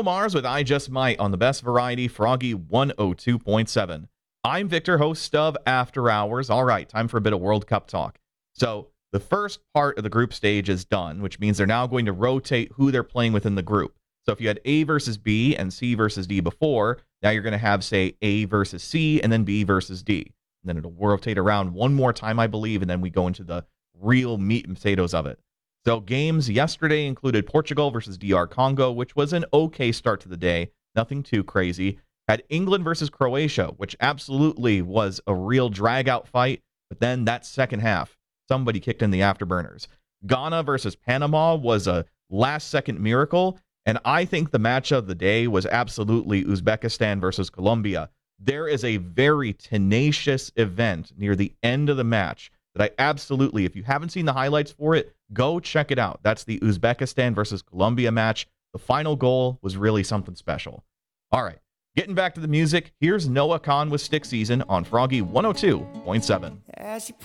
Bruno Mars with I Just Might on the best variety, Froggy 102.7. I'm Victor, host of After Hours. All right, time for a bit of World Cup talk. So the first part of the group stage is done, which means they're now going to rotate who they're playing within the group. So if you had A versus B and C versus D before, now you're going to have, say, A versus C and then B versus D. And then it'll rotate around one more time, I believe, and then we go into the real meat and potatoes of it. So games yesterday included Portugal versus DR Congo, which was an okay start to the day. Nothing too crazy. Had England versus Croatia, which absolutely was a real drag-out fight. But then that second half, somebody kicked in the afterburners. Ghana versus Panama was a last-second miracle. And I think the match of the day was absolutely Uzbekistan versus Colombia. There is a very tenacious event near the end of the match that I absolutely, if you haven't seen the highlights for it, go check it out. That's the Uzbekistan versus Colombia match. The final goal was really something special. All right, getting back to the music, here's Noah Khan with Stick Season on Froggy 102.7.